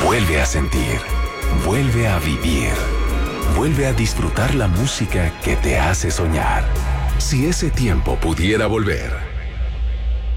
Vuelve a sentir. Vuelve a vivir. Vuelve a disfrutar la música que te hace soñar. Si ese tiempo pudiera volver,